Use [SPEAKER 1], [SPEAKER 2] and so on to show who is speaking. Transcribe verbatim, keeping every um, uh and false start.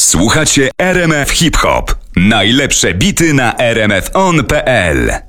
[SPEAKER 1] Słuchacie R M F Hip Hop. Najlepsze bity na r m f on kropka p l.